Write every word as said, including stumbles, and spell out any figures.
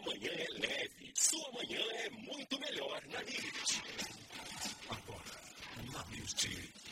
manhã é leve, sua manhã é muito melhor na Mix. Agora, na Mix.